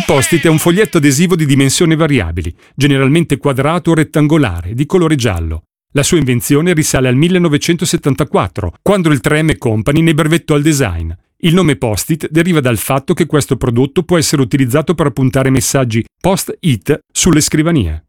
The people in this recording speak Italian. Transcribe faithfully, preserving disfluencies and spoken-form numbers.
Post-it è un foglietto adesivo di dimensioni variabili, generalmente quadrato o rettangolare, di colore giallo. La sua invenzione risale al millenovecentosettantaquattro, quando il tre emme Company ne brevettò il design. Il nome Post-it deriva dal fatto che questo prodotto può essere utilizzato per appuntare messaggi post-it sulle scrivanie.